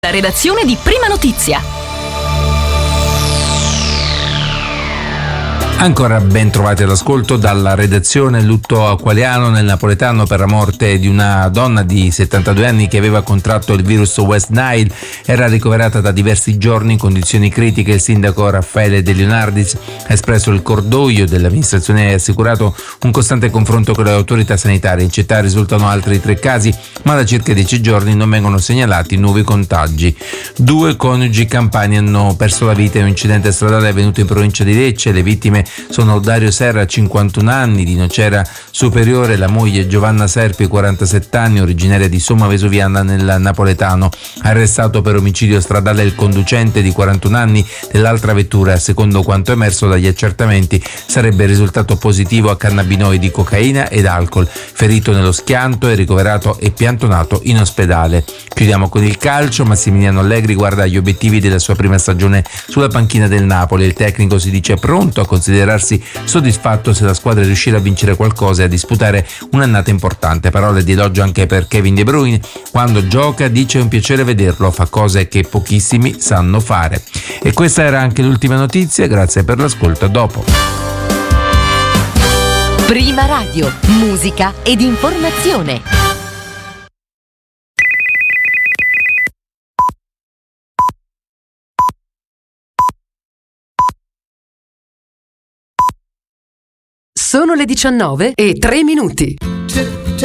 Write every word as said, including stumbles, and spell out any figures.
La redazione di Prima Notizia. Ancora ben trovati all'ascolto dalla redazione. Lutto acqualiano nel napoletano per la morte di una donna di settantadue anni che aveva contratto il virus West Nile. Era ricoverata da diversi giorni in condizioni critiche. Il sindaco Raffaele De Leonardis ha espresso il cordoglio dell'amministrazione e ha assicurato un costante confronto con le autorità sanitarie. In città risultano altri tre casi, ma da circa dieci giorni non vengono segnalati nuovi contagi. Due coniugi campani hanno perso la vita in un incidente stradale avvenuto in provincia di Lecce. Le vittime sono Dario Serra, cinquantuno anni, di Nocera Superiore, la moglie Giovanna Serpi, quarantasette anni, originaria di Somma Vesuviana nel napoletano. Arrestato per omicidio stradale il conducente di quarantuno anni dell'altra vettura. Secondo quanto emerso dagli accertamenti, sarebbe risultato positivo a cannabinoidi, cocaina ed alcol. Ferito nello schianto e ricoverato e piantonato in ospedale. Chiudiamo con il calcio. Massimiliano Allegri guarda agli obiettivi della sua prima stagione sulla panchina del Napoli. Il tecnico si dice pronto a considerarsi soddisfatto se la squadra riuscirà a vincere qualcosa e a disputare un'annata importante. Parole di elogio anche per Kevin De Bruyne. Quando gioca dice è un piacere vederlo, fa cose che pochissimi sanno fare. E questa era anche l'ultima notizia. Grazie per l'ascolto, a dopo. Prima Radio, musica ed informazione. Sono le diciannove e tre minuti.